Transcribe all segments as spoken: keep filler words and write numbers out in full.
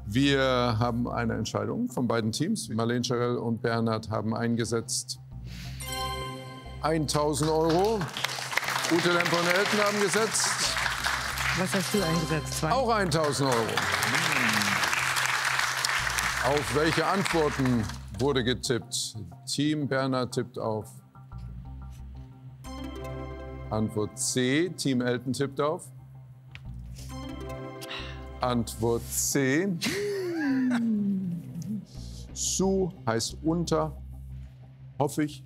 Wir haben eine Entscheidung von beiden Teams. Marlene Scherel und Bernhard haben eingesetzt tausend Euro. Ute Lemper und Elton haben gesetzt. Was hast du eingesetzt? Zwei? Auch tausend Euro. Auf welche Antworten wurde getippt? Team Bernhard tippt auf Antwort C. Team Elton tippt auf Antwort C. Su heißt unter, hoffe ich.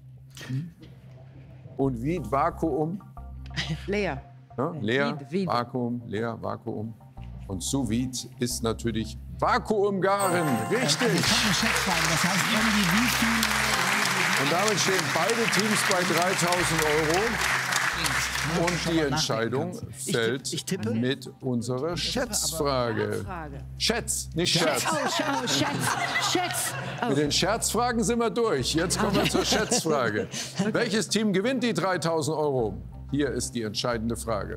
Und Vide, Vakuum. Leer. Ja, leer, Vide, Vide. Vakuum, leer, Vakuum. Und Sous Vide ist natürlich Vakuumgaren. Richtig. Also kommt eine Schätzfrage, das heißt irgendwie wie viel... Und damit stehen beide Teams bei dreitausend Euro. Und die Entscheidung fällt ich tippe? mit unserer Schätzfrage. Schätz, nicht Scherz. Oh, oh, Schätz, Schätz. Oh. Mit den Scherzfragen sind wir durch. Jetzt kommen wir zur Schätzfrage. Welches Team gewinnt die dreitausend Euro? Hier ist die entscheidende Frage.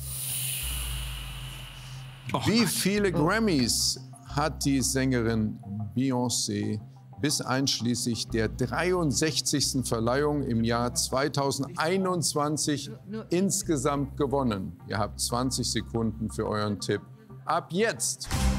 Wie viele Grammys hat die Sängerin Beyoncé bis einschließlich der dreiundsechzigsten Verleihung im Jahr zweitausendeinundzwanzig insgesamt gewonnen? Ihr habt zwanzig Sekunden für euren Tipp. Ab jetzt!